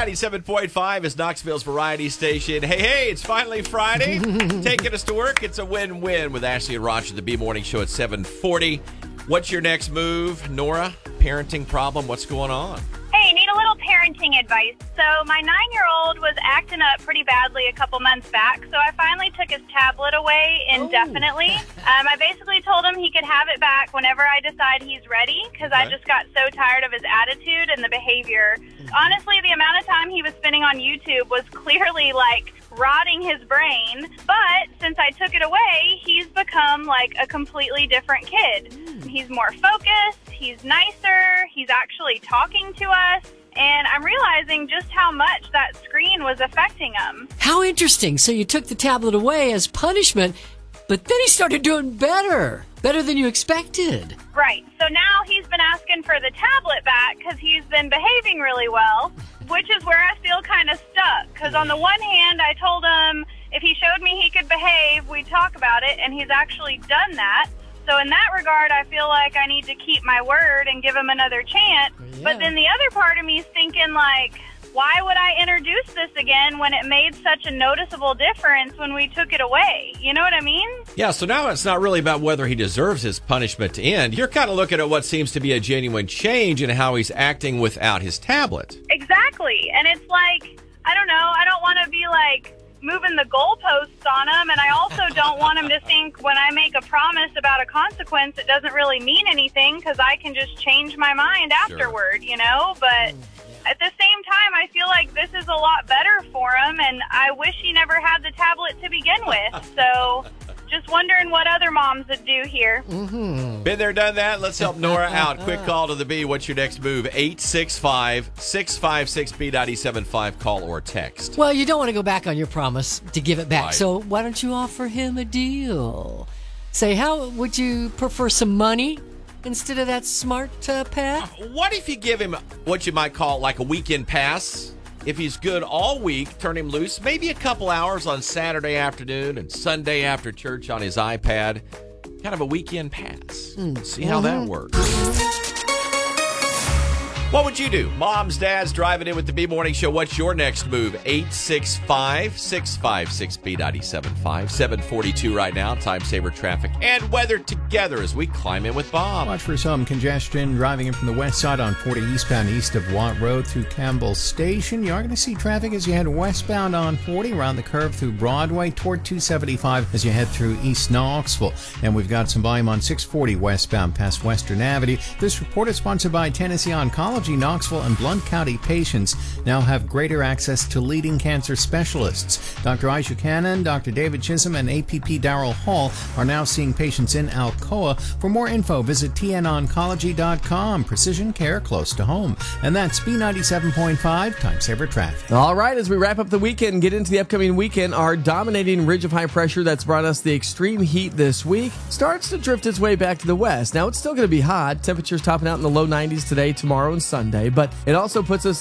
B97.5 is Knoxville's variety station. Hey, it's finally Friday. Taking us to work. It's a win-win with Ashley and Roger, the B Morning Show at 7:40. What's your next move, Nora? Parenting problem? What's going on? Hey, need a little parenting advice. So my 9-year-old was acting up pretty badly a couple months back, so I finally took his tablet away indefinitely. I basically told him he could have it back whenever I decide he's ready, because I just got so tired of his attitude and the behavior. Honestly, the amount of time he was spending on YouTube was clearly, rotting his brain. But since I took it away, he's become, a completely different kid. He's more focused, he's nicer, he's actually talking to us. And I'm realizing just how much that screen was affecting him. How interesting. So you took the tablet away as punishment, but then he started doing better than you expected. Right. So now he's been asking for the tablet back because he's been behaving really well, which is where I feel kind of stuck. Because on the one hand, I told him if he showed me he could behave, we'd talk about it, and he's actually done that. So in that regard, I feel like I need to keep my word and give him another chance. Yeah. But then the other part of me is thinking, why would I introduce this again when it made such a noticeable difference when we took it away? You know what I mean? Yeah, so now it's not really about whether he deserves his punishment to end. You're kind of looking at what seems to be a genuine change in how he's acting without his tablet. Exactly. And it's I don't know, I don't want to be moving the goalposts on him, and I also don't want him to think when I make a promise about a consequence it doesn't really mean anything because I can just change my mind afterward, But at the same time, I feel like this is a lot better for him, and I wish he never had the tablet to begin with. So just wondering what other moms would do here. Been there, done that. Let's help Nora out. Quick call to the B. What's your next move? 865-656-B975. Call or text. Well, you don't want to go back on your promise to give it back. Right. So why don't you offer him a deal? Say, how would you prefer some money instead of that smart pad? What if you give him what you might call a weekend pass? If he's good all week, turn him loose, maybe a couple hours on Saturday afternoon and Sunday after church on his iPad. Kind of a weekend pass. See how that works. What would you do? Moms, dads, driving in with the B Morning Show. What's your next move? 865-656-B975. 742 right now. Time saver traffic and weather together as we climb in with Bob. Watch for some congestion driving in from the west side on 40 eastbound east of Watt Road through Campbell Station. You are going to see traffic as you head westbound on 40 around the curve through Broadway toward 275 as you head through East Knoxville. And we've got some volume on 640 westbound past Western Avenue. This report is sponsored by Tennessee Oncology. Knoxville and Blount County patients now have greater access to leading cancer specialists. Dr. Aisha Cannon, Dr. David Chisholm, and APP Darrell Hall are now seeing patients in Alcoa. For more info, visit tnoncology.com. Precision care close to home. And that's B97.5 Time Saver Traffic. All right, as we wrap up the weekend and get into the upcoming weekend, our dominating ridge of high pressure that's brought us the extreme heat this week starts to drift its way back to the west. Now, it's still going to be hot. Temperatures topping out in the low 90s today, tomorrow, and Sunday, but it also puts us